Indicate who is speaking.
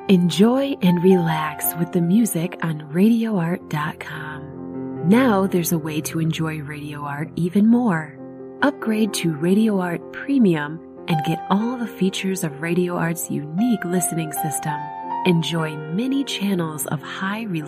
Speaker 1: Enjoy and relax with the music on RadioArt.com. Now there's a way to enjoy Radio Art even more. Upgrade to Radio Art Premium and get all the features of Radio Art's unique listening system. Enjoy many channels of high